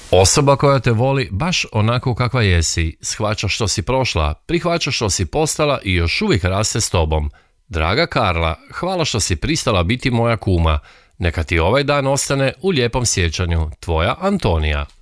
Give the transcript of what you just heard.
Osoba koja te voli baš onako kakva jesi, shvaća što si prošla, prihvaća što si postala i još uvijek raste s tobom. Draga Karla, hvala što si pristala biti moja kuma. Neka ti ovaj dan ostane u lijepom sjećanju. Tvoja Antonija.